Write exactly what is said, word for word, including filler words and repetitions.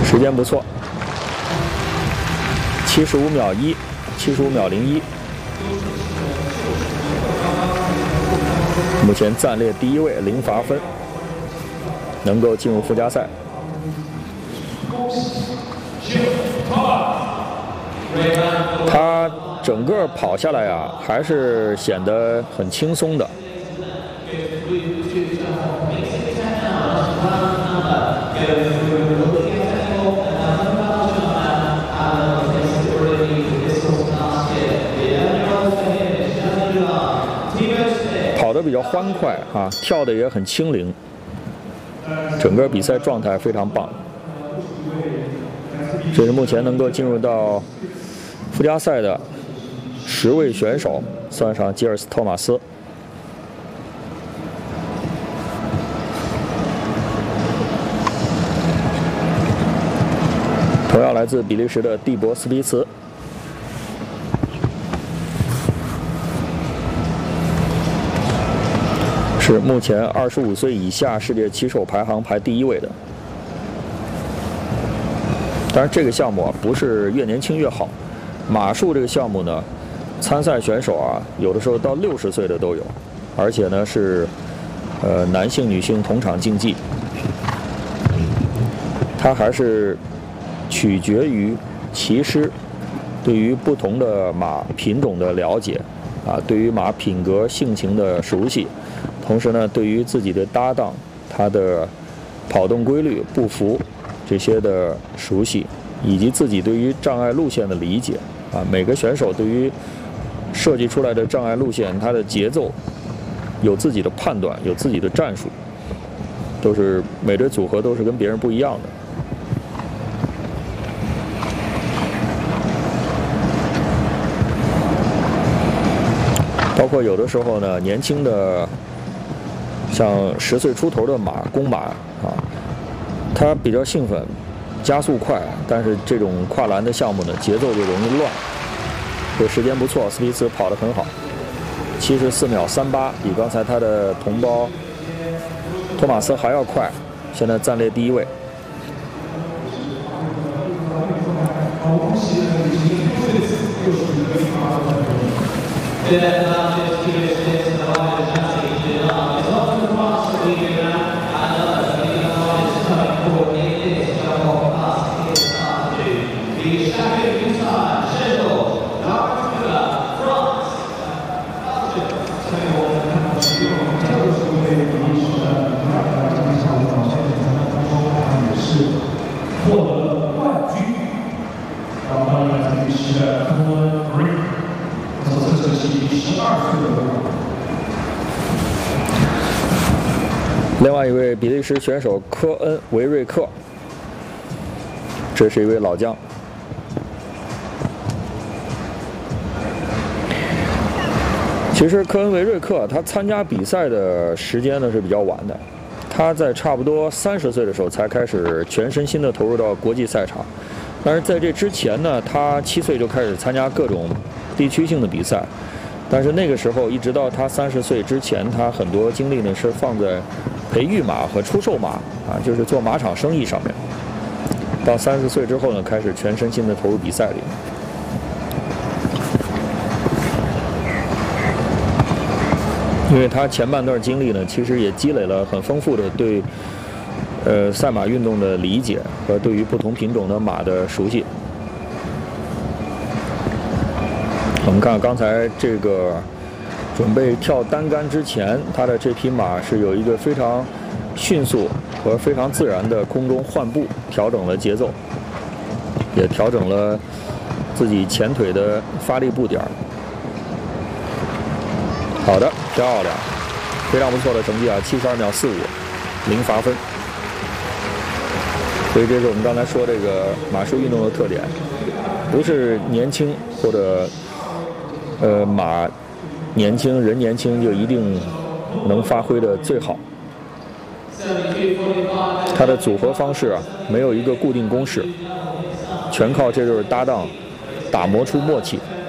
时间不错，七十五秒一，七十五秒零一。目前暂列第一位，零罚分，能够进入附加赛。他整个跑下来啊，还是显得很轻松的。跑得比较欢快啊，跳得也很轻灵，整个比赛状态非常棒。这是目前能够进入到附加赛的十位选手，算上吉尔斯托马斯。同样来自比利时的蒂博斯皮茨。是目前二十五岁以下世界骑手排行排第一位的。当然，这个项目啊不是越年轻越好。马术这个项目呢，参赛选手啊有的时候到六十岁的都有，而且呢是呃男性女性同场竞技。它还是取决于骑师对于不同的马品种的了解啊，对于马品格性情的熟悉。同时呢，对于自己的搭档，他的跑动规律、步幅这些的熟悉，以及自己对于障碍路线的理解啊，每个选手对于设计出来的障碍路线，它的节奏有自己的判断，有自己的战术，都是每队组合都是跟别人不一样的。包括有的时候呢，年轻的。像十岁出头的马，公马啊，它比较兴奋，加速快，但是这种跨栏的项目呢，节奏就容易乱。这时间不错，斯皮茨跑得很好，七十四秒三八，比刚才他的同胞托马斯还要快，现在暂列第一位。另外一位比利时选手科恩·维瑞克，这是一位老将。其实科恩·维瑞克他参加比赛的时间呢是比较晚的，他在差不多三十岁的时候才开始全身心的投入到国际赛场。但是在这之前呢，他七岁就开始参加各种地区性的比赛。但是那个时候，一直到他三十岁之前，他很多精力呢是放在培育马和出售马啊，就是做马场生意上面。到三十岁之后呢，开始全身心的投入比赛里。因为他前半段经历呢，其实也积累了很丰富的对呃赛马运动的理解和对于不同品种的马的熟悉。我们看刚才这个准备跳单杆之前，他的这匹马是有一个非常迅速和非常自然的空中换步，调整了节奏，也调整了自己前腿的发力步点。好的，漂亮，非常不错的成绩啊，七十二秒四五，零罚分。所以这是我们刚才说这个马术运动的特点，不是年轻或者呃马年轻人年轻就一定能发挥的最好。它的组合方式啊，没有一个固定公式，全靠这对搭档打磨出默契。